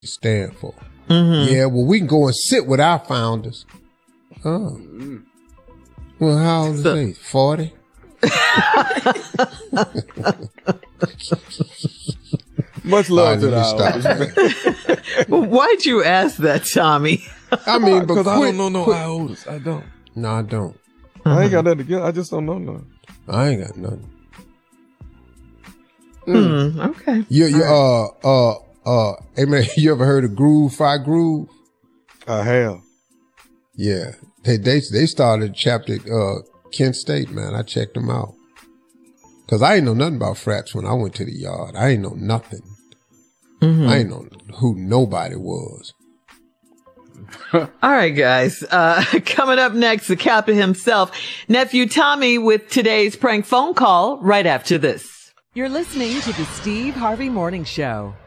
stand for. Yeah, well, we can go and sit with our founders. Oh. Well, how old is they? 40? Much love to the Why'd you ask that, Tommy? I mean, because I don't know no iOtas. I don't. No, I don't. I ain't got nothing together. I just don't know nothing. I ain't got nothing. Okay. Hey man, you ever heard of Groove Fi Groove? I have. Yeah. They started chapter Kent State, man. I checked them out. Cause I ain't know nothing about frats when I went to the yard. I ain't know nothing. I ain't know who nobody was. All right, guys. Coming up next, the captain himself, Nephew Tommy, with today's prank phone call right after this. You're listening to the Steve Harvey Morning Show.